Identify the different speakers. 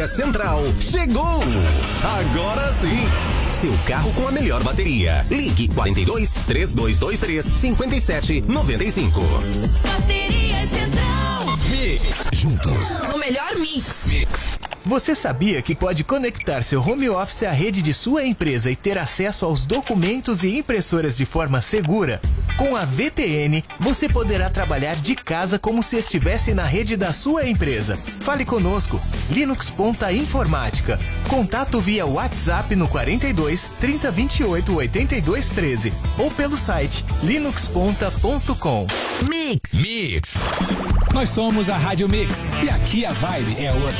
Speaker 1: Bateria Central chegou! Agora sim! Seu carro com a melhor bateria. Ligue 42 3223 5795.
Speaker 2: Bateria Central.
Speaker 1: Mix. Juntos.
Speaker 2: O melhor mix.
Speaker 3: Você sabia que pode conectar seu home office à rede de sua empresa e ter acesso aos documentos e impressoras de forma segura? Com a VPN, você poderá trabalhar de casa como se estivesse na rede da sua empresa. Fale conosco, Linux Ponta Informática. Contato via WhatsApp no 42 30 28 82 13 ou pelo site linuxponta.com.
Speaker 1: Mix.
Speaker 4: Nós somos a Rádio Mix e aqui a vibe é outra.